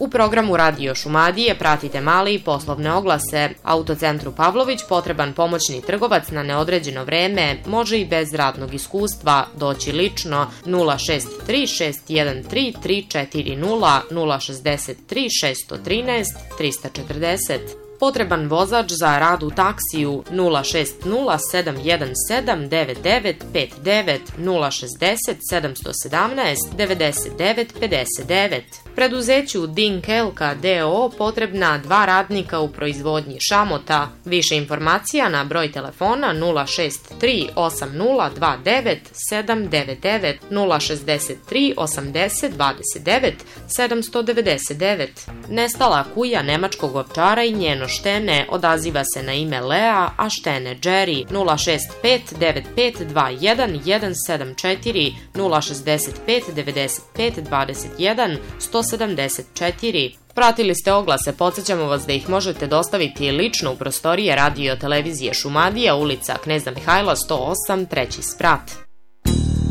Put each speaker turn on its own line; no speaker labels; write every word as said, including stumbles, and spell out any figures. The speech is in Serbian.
U programu Radio Šumadije pratite male i poslovne oglase. Autocentru Pavlović potreban pomoćni trgovac na neodređeno vreme može i bez radnog iskustva doći lično nula šest tri šest jedan tri tri četiri nula nula šest tri šest jedan tri tri četiri nula. Potreban vozač za rad u taksiju nula šest nula sedam jedan sedam devet devet pet devet nula šest nula sedam jedan sedam devet devet pet devet. Preduzeću Dink Elka d o o potrebna dva radnika u proizvodnji šamota. Više informacija na broj telefona nula šest tri osam nula dva devet sedam devet devet nula šest tri osam deset dvadeset devet sedamsto devedeset devet. Nestala kuja nemačkog ovčara i njeno štene odaziva se na ime Lea, a štene Jerry nula šest pet devet pet dva jedan jedan sedam četiri nula šest pet devedeset pet dvadeset jedan sto sedamdeset četiri. Pratili ste oglase, podsjećamo vas da ih možete dostaviti lično u prostorije Radio televizije Šumadija, ulica Kneza Mihajla sto osam, treći sprat.